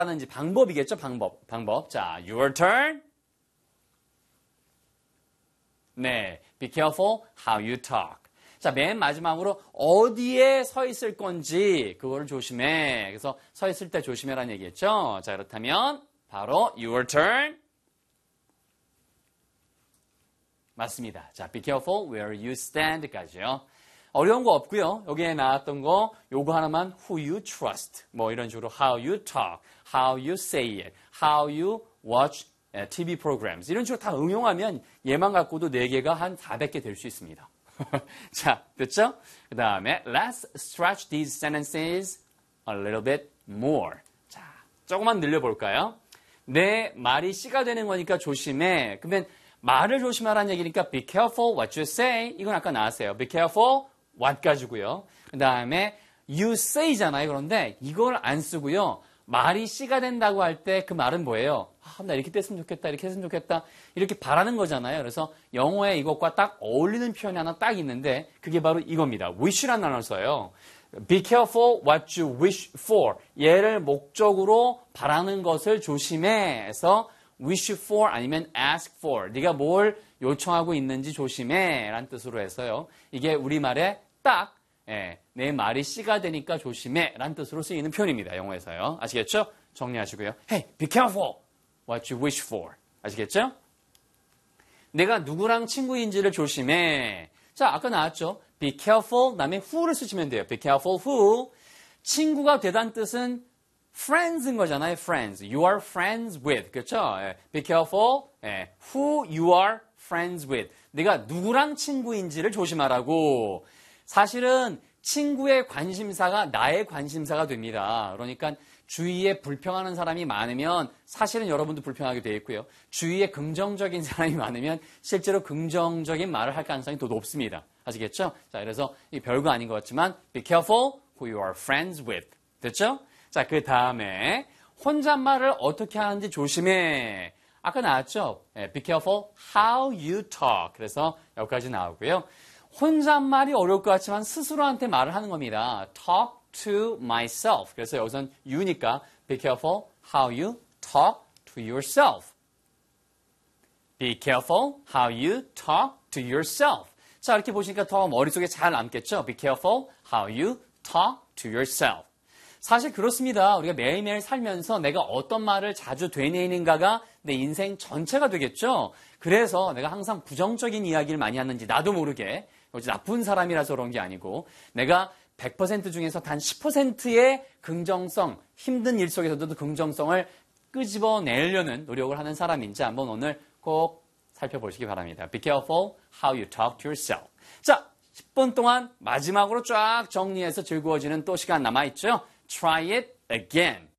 하는지 방법이겠죠, 방법. 자, your turn. 네, be careful how you talk. 자, 맨 마지막으로 어디에 서 있을 건지 그거를 조심해. 그래서 서 있을 때 조심해라는 얘기겠죠. 자, 그렇다면 바로 your turn. 맞습니다. 자, be careful where you stand까지요. 어려운 거 없고요. 여기에 나왔던 거 요거 하나만 who you trust. 뭐 이런 식으로 how you talk, how you say it, how you watch TV programs. 이런 식으로 다 응용하면 얘만 갖고도 4개가 한 400개 될 수 있습니다. 자, 됐죠? 그 다음에 let's stretch these sentences a little bit more. 자, 조금만 늘려볼까요? 내 말이 씨가 되는 거니까 조심해. 그러면 말을 조심하라는 얘기니까 be careful what you say. 이건 아까 나왔어요. be careful what 가지고요. 그 다음에 you say잖아요. 그런데 이걸 안 쓰고요. 말이 씨가 된다고 할 때 그 말은 뭐예요? 아, 나 이렇게 됐으면 좋겠다. 이렇게 했으면 좋겠다. 이렇게 바라는 거잖아요. 그래서 영어에 이것과 딱 어울리는 표현이 하나 딱 있는데 그게 바로 이겁니다. wish라는 단어를 써요. Be careful what you wish for. 얘를 목적으로 바라는 것을 조심해. 해서 wish for 아니면 ask for. 네가 뭘 요청하고 있는지 조심해. 라는 뜻으로 해서요. 이게 우리말에 딱 내 말이 씨가 되니까 조심해. 라는 뜻으로 쓰이는 표현입니다. 영어에서요. 아시겠죠? 정리하시고요. Hey, be careful what you wish for. 아시겠죠? 내가 누구랑 친구인지를 조심해. 자, 아까 나왔죠? Be careful, 다음에 who를 쓰시면 돼요. Be careful who. 친구가 되다는 뜻은 friends인 거잖아요. friends. You are friends with. 그렇죠? Be careful who you are friends with. 내가 누구랑 친구인지를 조심하라고. 사실은 친구의 관심사가 나의 관심사가 됩니다. 그러니까 주위에 불평하는 사람이 많으면 사실은 여러분도 불평하게 되어 있고요. 주위에 긍정적인 사람이 많으면 실제로 긍정적인 말을 할 가능성이 더 높습니다. 아시겠죠? 자, 그래서 이 별거 아닌 것 같지만 be careful who you are friends with. 됐죠? 자, 그 다음에 혼잣말을 어떻게 하는지 조심해. 아까 나왔죠? Be careful how you talk. 그래서 여기까지 나오고요. 혼잣말이 어려울 것 같지만 스스로한테 말을 하는 겁니다. Talk to myself. 그래서 여기선 you니까 be careful how you talk to yourself. Be careful how you talk to yourself. 자, 이렇게 보시니까 더 머릿속에 잘 남겠죠? Be careful how you talk to yourself. 사실 그렇습니다. 우리가 매일매일 살면서 내가 어떤 말을 자주 되뇌이는가가 내 인생 전체가 되겠죠? 그래서 내가 항상 부정적인 이야기를 많이 하는지 나도 모르게 나쁜 사람이라서 그런 게 아니고 내가 100% 중에서 단 10%의 긍정성, 힘든 일 속에서도 긍정성을 끄집어내려는 노력을 하는 사람인지 한번 오늘 꼭 살펴보시기 바랍니다. Be careful how you talk to yourself. 자, 10분 동안 마지막으로 쫙 정리해서 즐거워지는 또 시간 남아있죠? Try it again.